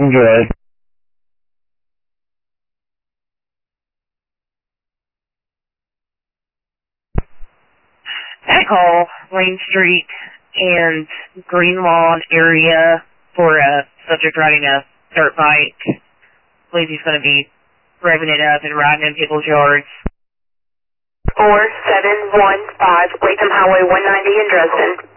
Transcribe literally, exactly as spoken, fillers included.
Enjoy. I call Lane Street and Green Lawn area for a subject riding a dirt bike. I believe he's going to be revving it up and riding in people's yards. four seven one five, Latham Highway one ninety in Dresden.